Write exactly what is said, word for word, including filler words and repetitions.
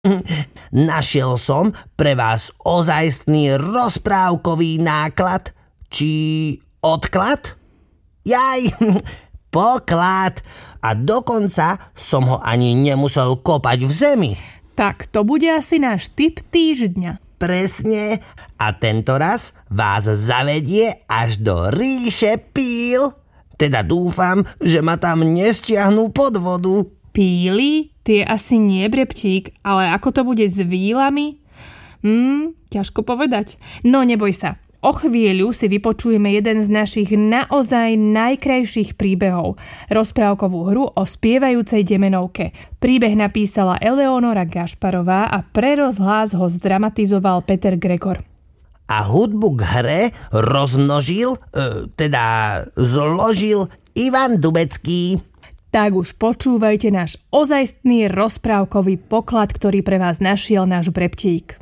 Našiel som pre vás ozajstný rozprávkový náklad, či odklad? Jaj, poklad. A dokonca som ho ani nemusel kopať v zemi. Tak to bude asi náš tip týždňa. Presne. A tento raz vás zavedie až do ríše píl. Teda dúfam, že ma tam nestiahnú pod vodu. Píly? Tie asi nie, Brebčík, ale ako to bude s vílami? Hmm, ťažko povedať. No neboj sa. O chvíľu si vypočujeme jeden z našich naozaj najkrajších príbehov. Rozprávkovú hru o spievajúcej demenovke. Príbeh napísala Eleonora Gašparová a pre rozhlas ho zdramatizoval Peter Gregor. A hudbu k hre rozmnožil, e, teda zložil Ivan Dubecký. Tak už počúvajte náš ozajstný rozprávkový poklad, ktorý pre vás našiel náš Brebtík.